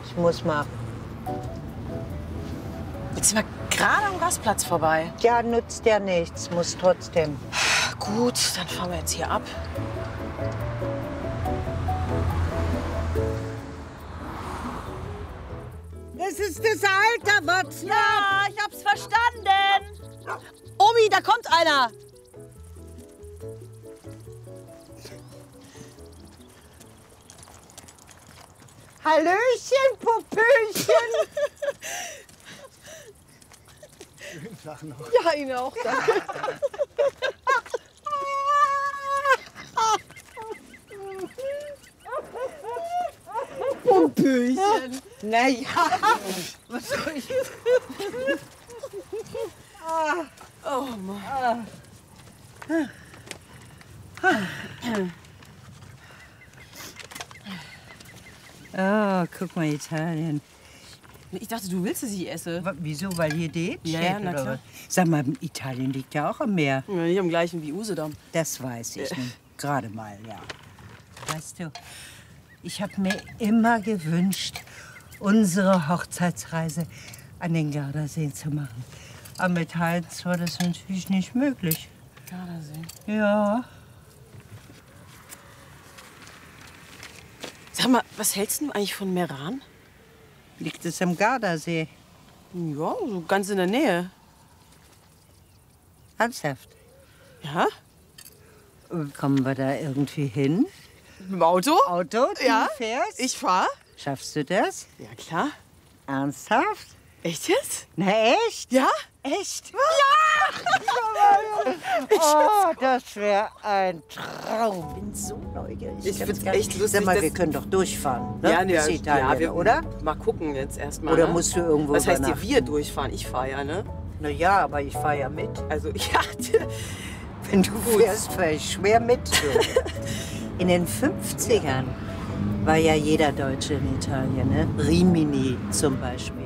Ich muss mal. Jetzt sind wir gerade am Rastplatz vorbei. Ja, nützt ja nichts. Muss trotzdem. Gut, dann fahren wir jetzt hier ab. Es ist das Alter, Watson. Ja, ich hab's verstanden. Omi, da kommt einer. Hallöchen, Popöchen. Schönen Tag noch. Ja, Ihnen auch, danke. Popöchen. Naja, was soll ich? Oh Mann. Oh, guck mal, Italien. Ich dachte, du willst, dass ich esse. Wieso? Weil hier Date Ja, steht, ja, na oder klar. was? Sag mal, Italien liegt ja auch am Meer. Ja, nicht am gleichen wie Usedom. Das weiß ich nicht. Gerade mal, ja. Weißt du, ich habe mir immer gewünscht, unsere Hochzeitsreise an den Gardasee zu machen. Aber mit Heinz war das natürlich nicht möglich. Gardasee. Ja. Sag mal, was hältst du eigentlich von Meran? Liegt es am Gardasee? Ja, so ganz in der Nähe. Ernsthaft? Ja? Kommen wir da irgendwie hin? Mit dem Auto? Auto? Du Ja. fährst? Ich fahr? Schaffst du das? Ja, klar. Ernsthaft? Echt jetzt? Na echt? Ja? Echt? Ja! Oh, das wäre ein Traum. Ich bin so neugierig. Ich kann's find's gar nicht- echt lustig, Sag mal, dass- wir können doch durchfahren, ne? Ja, Bis Italien, wir, oder? Mal gucken jetzt erstmal. Oder ne? musst du irgendwo Was heißt hier übernachten? wir durchfahren? Ich fahre ja, ne? Na ja, aber ich fahre ja mit. Also, ja. Wenn du fährst, fahre ich schwer mit. In den 50ern war ja jeder Deutsche in Italien, ne? Rimini zum Beispiel.